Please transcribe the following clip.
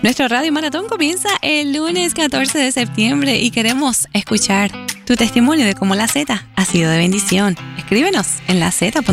Nuestro Radio Maratón comienza el lunes 14 de septiembre y queremos escuchar tu testimonio de cómo la Z ha sido de bendición. Escríbenos en la Z.